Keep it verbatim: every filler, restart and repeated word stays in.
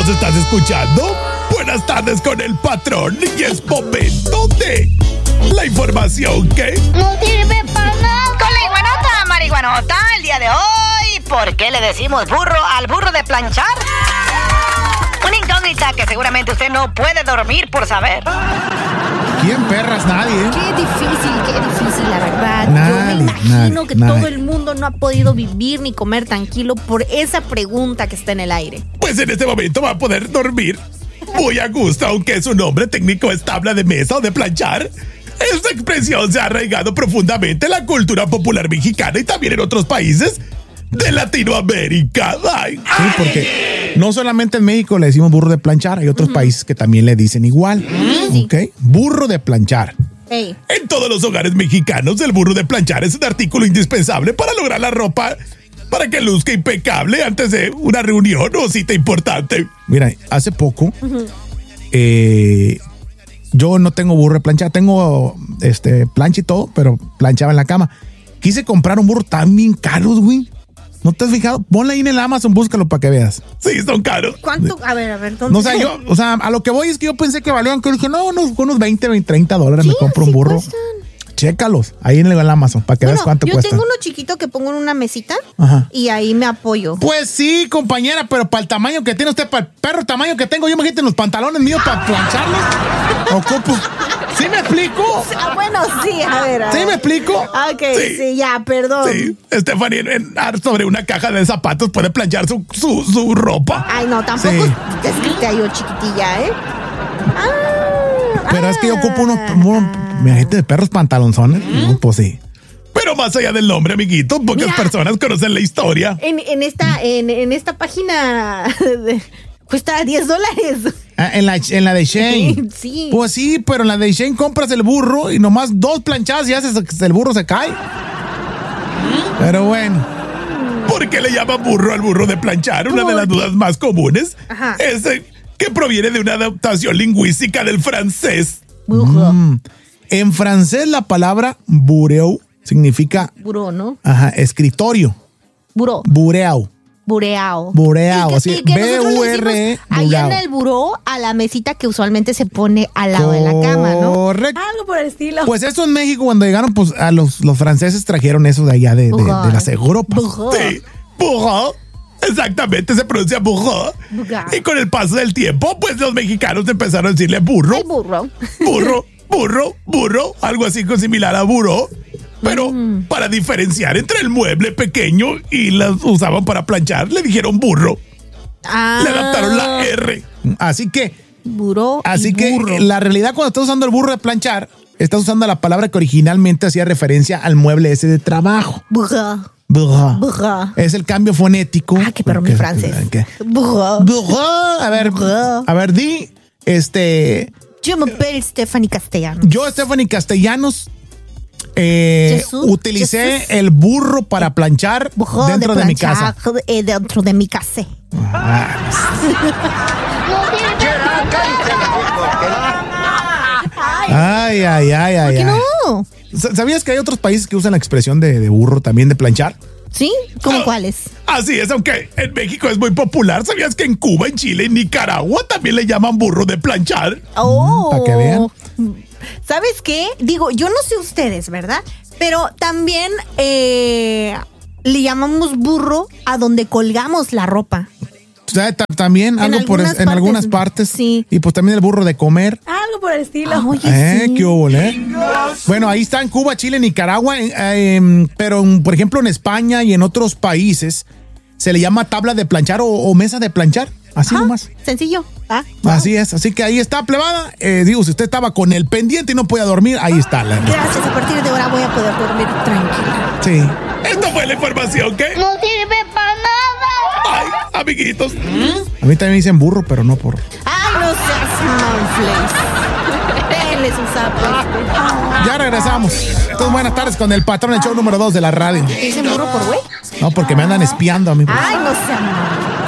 Nos estás escuchando. Buenas tardes con el patrón y es momento de la información que no sirve para nada. Con la iguanota, marihuanota, el día de hoy, ¿por qué le decimos burro al burro de planchar? Una incógnita que seguramente usted no puede dormir por saber. ¿Quién perras? Nadie. Qué difícil, qué difícil, la verdad. Nadie, Yo me imagino nadie, que nadie. todo el mundo no ha podido vivir ni comer tranquilo por esa pregunta que está en el aire. pues en este momento va a poder dormir muy a gusto, aunque su nombre técnico es tabla de mesa o de planchar. Esta expresión se ha arraigado profundamente en la cultura popular mexicana y también en otros países de Latinoamérica. Ay. Sí, porque no solamente en México le decimos burro de planchar, hay otros uh-huh. países que también le dicen igual. Uh-huh. ¿Ok? Burro de planchar. Hey. En todos los hogares mexicanos, el burro de planchar es un artículo indispensable para lograr la ropa para que luzca impecable antes de una reunión o cita importante. Mira, hace poco uh-huh. eh, yo no tengo burro de planchar, tengo este plancha y todo, pero planchaba en la cama. Quise comprar un burro tan bien caros, güey. ¿No te has fijado? Ponle ahí en el Amazon, búscalo para que veas. Sí, son caros. ¿Cuánto? A ver, a ver, ¿dónde? No, o sea, yo, o sea, a lo que voy es que yo pensé que valían, que dije, no, unos, unos veinte, treinta dólares me compro un burro. Cuestan. Chécalos, ahí en el Amazon, para que bueno, veas cuánto yo cuesta. Yo tengo uno chiquito que pongo en una mesita. Ajá. Y ahí me apoyo. Pues sí, compañera, pero para el tamaño que tiene usted, para el perro tamaño que tengo, yo imagínate los pantalones míos para plancharlos. Ocupo. ¿Sí me explico? Ah, bueno, sí, a ver. A ¿Sí ver. me explico? Ok, sí, sí ya, perdón. Sí, Stephanie en, en, sobre una caja de zapatos puede planchar su, su, su ropa. Ay, no, tampoco Sí. te escrite yo chiquitilla, ¿eh? Ah, Pero ah. es que yo ocupo unos, unos mi gente de perros pantalonzones. ¿Mm? No, pues sí. Pero más allá del nombre, amiguito, pocas Mira, personas conocen la historia. En, en, esta, en, en esta página de, cuesta diez dólares. Ah, en, la, en la de Shane. Sí. Pues sí, pero en la de Shane compras el burro y nomás dos planchadas y haces el burro se cae. Pero bueno. ¿Por qué le llaman burro al burro de planchar? Una de las dudas más comunes Ajá. es eh, que proviene de una adaptación lingüística del francés. Burro. Mm. En francés la palabra bureau significa Buró, ¿no? ajá, escritorio. Buró. Bureau. Bureao. Bureao, Y que- así, y que nosotros le B U R E, decimos ahí bureao. en el buró a la mesita que usualmente se pone al lado de la cama, ¿no? Correcto. Algo por el estilo. Pues eso en México cuando llegaron, pues a los, los franceses trajeron eso de allá de, de, de las Europas. Buró. Sí, burro. Exactamente, se pronuncia burro. Burro. Y con el paso del tiempo, pues los mexicanos empezaron a decirle burro. El burro. Burro, burro, burro, algo así con similar a burro. Pero mm. para diferenciar entre el mueble pequeño y las usaban para planchar, le dijeron burro. Ah. Le adaptaron la R. Así que, Buró. así y que burro. la realidad cuando estás usando el burro de planchar, estás usando la palabra que originalmente hacía referencia al mueble ese de trabajo. Burro. Burro. Burro. Es el cambio fonético. Ah, qué perro mi ¿Qué- francés. qué? Burro. Burro. A ver, Burro. a ver, di, este, Yo me llamo Stephanie Castellano. yo, Stephanie Castellanos, eh, Jesús, utilicé Jesús. el burro para planchar Burro dentro de, mi casa. planchar, eh, dentro de mi casa. Ah, ay, ay, ay, ay. ¿Por qué ay. no? Sa- ¿Sabías que hay otros países que usan la expresión de, de burro también de planchar? ¿Sí? ¿Cómo Ah, cuáles? Así es, aunque en México es muy popular. ¿Sabías que en Cuba, en Chile y Nicaragua también le llaman burro de planchar? Oh. para que vean. ¿Sabes qué? Digo, yo no sé ustedes, ¿verdad? Pero también eh, le llamamos burro a donde colgamos la ropa. O sea, ta- también En algo por es- algunas en algunas partes, partes. sí. Y pues también el burro de comer. Algo por el estilo. Ah, oye, Eh, sí. qué hubo, ¿eh? Bueno, ahí está en Cuba, Chile, Nicaragua, eh, eh, pero en- por ejemplo en España y en otros países se le llama tabla de planchar o, o mesa de planchar, así Ajá, nomás. sencillo. Ah, Así es, así que ahí está, plebada. Eh, digo, si usted estaba con el pendiente y no podía dormir, ahí está la respuesta. gracias. A partir de ahora voy a poder dormir tranquila. Sí. Esta fue la información que... No sirve para nada. Ay, amiguitos. A mí también me dicen burro, pero no por... Ay, no seas manflays. Denle su sapo. Ya regresamos. Entonces, buenas tardes con el patrón, el show número dos de la radio. ¿Te dicen burro por güey? No, porque me andan espiando a mí. Ay, no seas manflays.